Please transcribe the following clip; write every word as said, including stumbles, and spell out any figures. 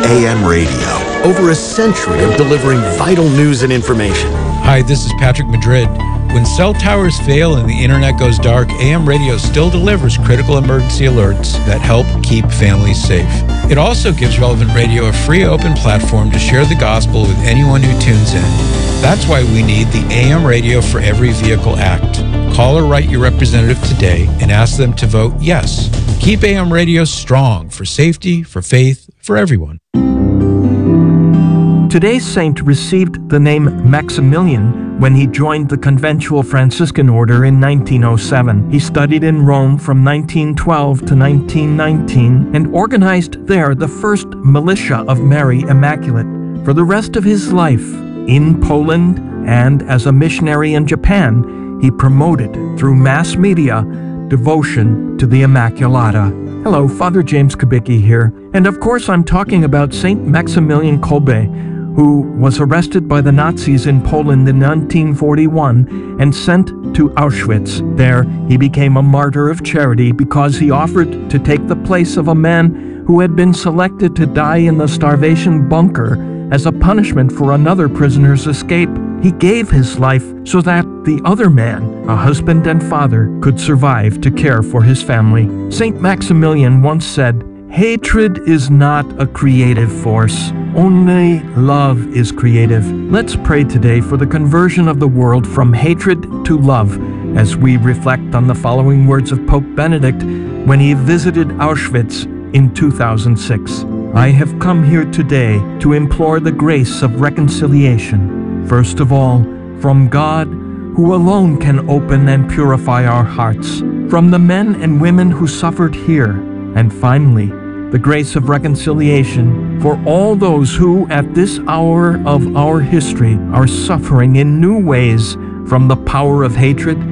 A M radio. Over a century of delivering vital news and information. Hi, this is Patrick Madrid. When cell towers fail and the internet goes dark, A M radio still delivers critical emergency alerts that help keep families safe. It also gives Relevant Radio a free open platform to share the gospel with anyone who tunes in. That's why we need the A M Radio for Every Vehicle Act. Call or write your representative today and ask them to vote yes. Keep A M radio strong for safety, for faith, for everyone. Today's saint received the name Maximilian when he joined the Conventual Franciscan Order in nineteen oh seven. He studied in Rome from nineteen twelve to nineteen nineteen and organized there the first militia of Mary Immaculate. For the rest of his life, in Poland and as a missionary in Japan, he promoted through mass media devotion to the Immaculata. Hello, Father James Kubicki here. And of course I'm talking about Saint Maximilian Kolbe, who was arrested by the Nazis in Poland in nineteen forty-one and sent to Auschwitz. There, he became a martyr of charity because he offered to take the place of a man who had been selected to die in the starvation bunker as a punishment for another prisoner's escape. He gave his life so that the other man, a husband and father, could survive to care for his family. Saint Maximilian once said, "Hatred is not a creative force. Only love is creative." Let's pray today for the conversion of the world from hatred to love as we reflect on the following words of Pope Benedict when he visited Auschwitz in two thousand six. "I have come here today to implore the grace of reconciliation. First of all, from God, who alone can open and purify our hearts, from the men and women who suffered here, and finally, the grace of reconciliation for all those who, at this hour of our history, are suffering in new ways from the power of hatred